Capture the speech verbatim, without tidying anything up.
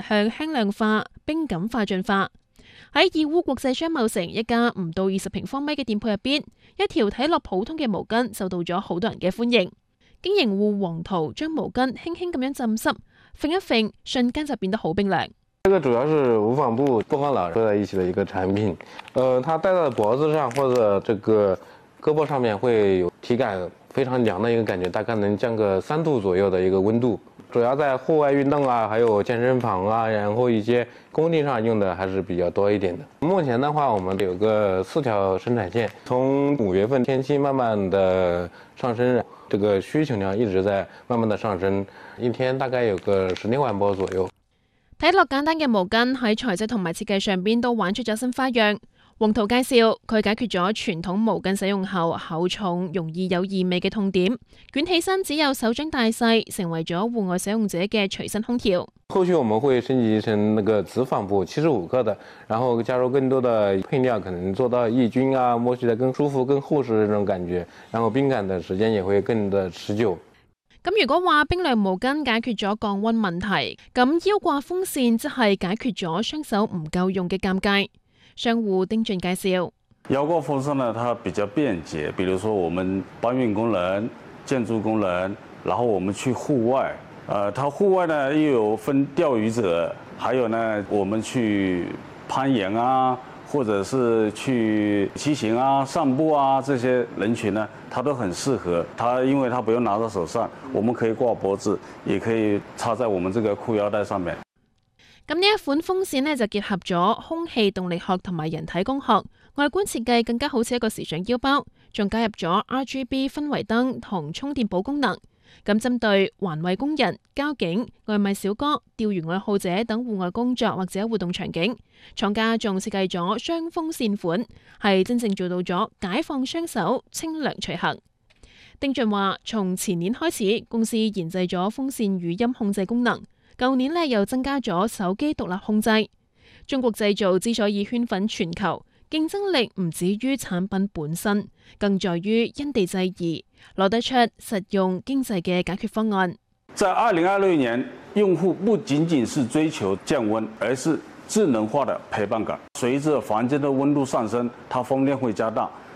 向輕量化、冰感化進化。喺義烏國際商貿城一家唔到二十平方米嘅店鋪入邊，一條睇落普通嘅毛巾受到咗好多人嘅歡迎。經營戶黃圖將毛巾輕輕咁樣浸濕，揈一揈，瞬間就變得好冰涼。 這個主要是無紡布不和老合在一起的一個產品，呃，它戴在脖子上或者這個胳膊上面會有體感非常涼的一個感覺，大概能降個三度左右的一個溫度。主要在戶外運動啊，還有健身房啊，然後一些工地上用的還是比較多一點的。目前的話，我們有個四條生產線，從五月份天氣慢慢的上升，這個需求量一直在慢慢的上升，一天大概有個十六萬波左右。 睇落簡單嘅毛巾喺材質同埋設計上邊都玩出咗新花樣。黃圖介紹佢解決咗傳統毛巾使用後厚重、容易有異味嘅痛點，捲起身只有手掌大細，成為咗戶外使用者嘅隨身空調。 後續我們會升級成那個磁紡布，七十五克的，然後加入更多的配料，可能做到抑菌啊，摸起來更舒服、更厚實的那種感覺，然後冰感的時間也會更的持久。 咁如果話冰涼毛巾解決咗降溫問題，咁腰掛風扇則係解決咗雙手唔夠用嘅尷尬。商戶丁俊介紹， 腰掛風扇呢，它比較便捷，比如說我們搬運工人、建築工人，然後我們去戶外，呃，它戶外呢又有分釣魚者，還有呢我們去攀岩啊，或者是去騎行啊、散步啊，這些人群呢，它都很適合。它因為它不用拿到手上，我們可以掛脖子，也可以插在我們這個褲腰帶上面。 咁呢一款風扇呢，就結合咗空氣動力學同埋人體工學，外觀設計更加好似一個時尚腰包，仲加入咗 R G B 氛圍燈同充電寶功能。咁針對環衛工人、交警、外賣小哥、釣魚愛好者等戶外工作或者活動場景，廠家仲設計咗雙風扇款，係真正做到咗解放雙手、清涼隨行。丁俊話：從前年開始，公司研製咗風扇語音控制功能。舊年呢又增加咗手機獨立控制。中國製造之所以圈粉全球，競爭力唔止於產品本身，更在於因地制宜，攞得出實用經濟嘅解決方案。 在二零二六年，用戶不僅僅是追求降溫，而是智能化的陪伴感。隨着房間的溫度上升，它風量會加大。